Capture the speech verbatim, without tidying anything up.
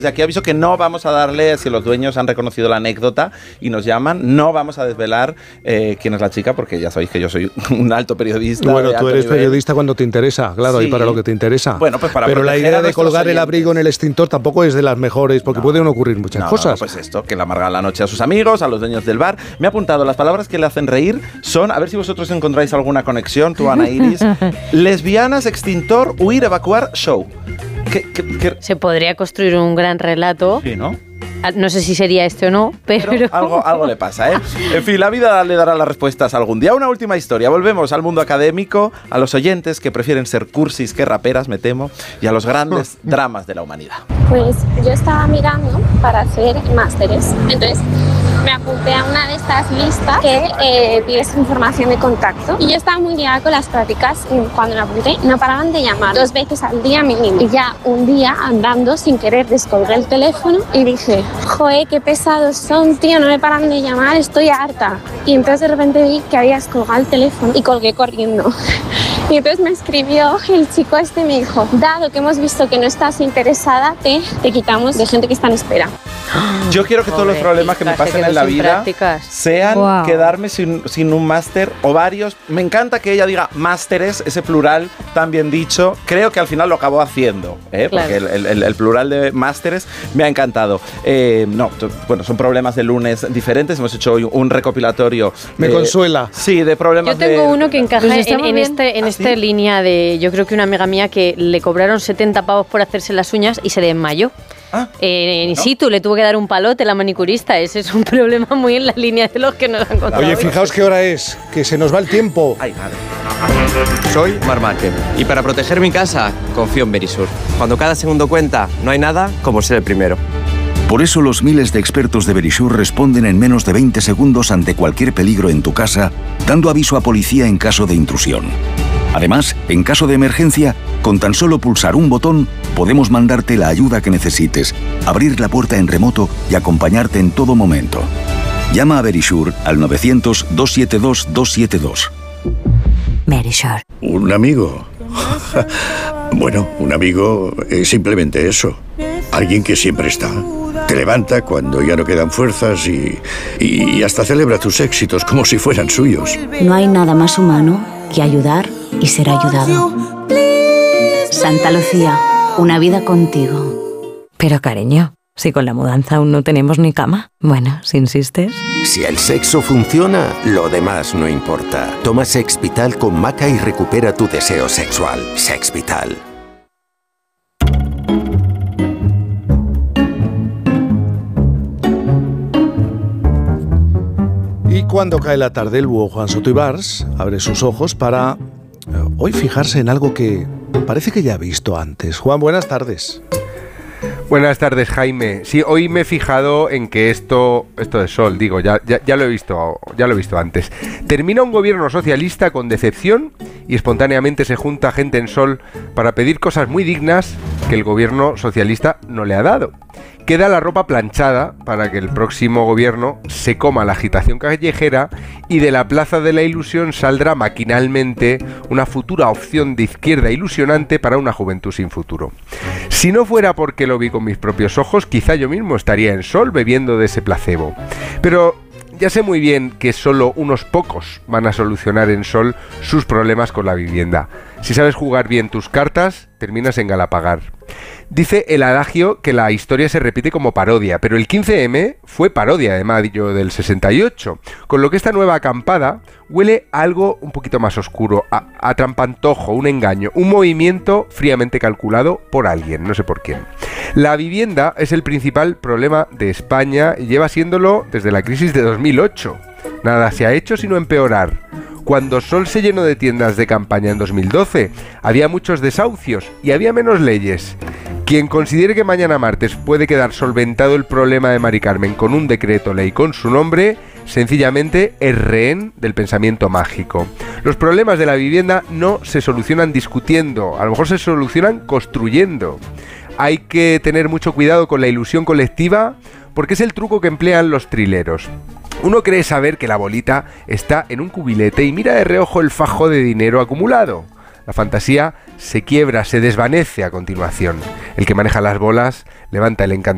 De aquí aviso que no vamos a darle, si los dueños han reconocido la anécdota y nos llaman, no vamos a desvelar eh, quién es la chica, porque ya sabéis que yo soy un alto periodista. Bueno, tú eres nivel. periodista cuando te interesa, claro, sí. Y para lo que te interesa. Bueno, pues para Pero la idea de colgar oyentes. el abrigo en el extintor tampoco es de las mejores, porque no. pueden ocurrir muchas no, cosas. No, pues esto, que le amargan la noche a sus amigos, a los dueños del bar. Me ha apuntado, las palabras que le hacen reír son, a ver si vosotros encontráis alguna conexión, tú, Ana Iris. Lesbianas, extintor, huir, evacuar, show. ¿Qué, qué, qué? Se podría construir un gran relato. Sí, ¿no? No sé si sería este o no, pero... pero algo, algo le pasa, ¿eh? En fin, la vida le dará las respuestas algún día. Una última historia. Volvemos al mundo académico, a los oyentes que prefieren ser cursis que raperas, me temo, y a los grandes dramas de la humanidad. Pues yo estaba mirando para hacer másteres. Entonces me apunté a una de estas listas que eh, tienes información de contacto. Y yo estaba muy liada con las prácticas y cuando me apunté no paraban de llamar dos veces al día mínimo. Y ya un día andando sin querer descolgué el teléfono y dije... Joder, qué pesados son, tío, no me paran de llamar, estoy harta. Y entonces de repente vi que habías colgado el teléfono y colgué corriendo. Y entonces me escribió el chico este y me dijo, dado que hemos visto que no estás interesada, te, te quitamos de gente que está en espera. Yo quiero que todos los problemas que me pasen en la vida sean wow. quedarme sin, sin un máster o varios. Me encanta que ella diga másteres, ese plural tan bien dicho. Creo que al final lo acabó haciendo, ¿eh? Claro. Porque el, el, el plural de másteres me ha encantado. Eh, no, bueno, son problemas de lunes diferentes. Hemos hecho hoy un recopilatorio. Me de, consuela. Sí, de problemas de... Yo tengo de, uno que encaja pues en, en, este, en ¿Ah, esta sí? línea de... Yo creo que una amiga mía que le cobraron setenta pavos por hacerse las uñas y se desmayó. Ah, eh, in ¿no? situ le tuvo que dar un palote la manicurista. Ese es un problema muy en la línea de los que nos han contado. Oye, fijaos qué hora es, que se nos va el tiempo. Ay, madre. Soy Marc Márquez y para proteger mi casa confío en Verisur. Cuando cada segundo cuenta, no hay nada como ser el primero. Por eso los miles de expertos de Verisur responden en menos de veinte segundos ante cualquier peligro en tu casa, dando aviso a policía en caso de intrusión. Además, en caso de emergencia, con tan solo pulsar un botón, podemos mandarte la ayuda que necesites, abrir la puerta en remoto y acompañarte en todo momento. Llama a Verisur al novecientos, doscientos setenta y dos, doscientos setenta y dos. Verisur. ¿Un amigo? Bueno, un amigo es simplemente eso. Alguien que siempre está. Te levanta cuando ya no quedan fuerzas y, y hasta celebra tus éxitos como si fueran suyos. No hay nada más humano que ayudar y ser ayudado. Santa Lucía, una vida contigo. Pero cariño, si con la mudanza aún no tenemos ni cama. Bueno, si insistes. Si el sexo funciona, lo demás no importa. Toma Sexvital con maca y recupera tu deseo sexual. Sexvital. Y cuando cae la tarde, el búho Juan Soto Ibars abre sus ojos para eh, hoy fijarse en algo que parece que ya ha visto antes. Juan, buenas tardes. Buenas tardes, Jaime. Sí, hoy me he fijado en que esto, esto de Sol, digo, ya, ya, ya lo he visto, ya lo he visto antes. Termina un gobierno socialista con decepción y espontáneamente se junta gente en Sol para pedir cosas muy dignas que el gobierno socialista no le ha dado. Queda la ropa planchada para que el próximo gobierno se coma la agitación callejera y de la Plaza de la Ilusión saldrá maquinalmente una futura opción de izquierda ilusionante para una juventud sin futuro. Si no fuera porque lo vi con mis propios ojos, quizá yo mismo estaría en Sol bebiendo de ese placebo. Pero ya sé muy bien que solo unos pocos van a solucionar en Sol sus problemas con la vivienda. Si sabes jugar bien tus cartas, terminas en Galapagar. Dice el adagio que la historia se repite como parodia, pero el quince eme fue parodia de mayo del sesenta y ocho, con lo que esta nueva acampada huele a algo un poquito más oscuro, a, a trampantojo, un engaño, un movimiento fríamente calculado por alguien, no sé por quién. La vivienda es el principal problema de España y lleva siéndolo desde la crisis de dos mil ocho. Nada se ha hecho sino empeorar. Cuando Sol se llenó de tiendas de campaña en dos mil doce, había muchos desahucios y había menos leyes. Quien considere que mañana martes puede quedar solventado el problema de Mari Carmen con un decreto ley con su nombre, sencillamente es rehén del pensamiento mágico. Los problemas de la vivienda no se solucionan discutiendo, a lo mejor se solucionan construyendo. Hay que tener mucho cuidado con la ilusión colectiva porque es el truco que emplean los trileros. Uno cree saber que la bolita está en un cubilete y mira de reojo el fajo de dinero acumulado. La fantasía se quiebra, se desvanece a continuación. El que maneja las bolas levanta el encantador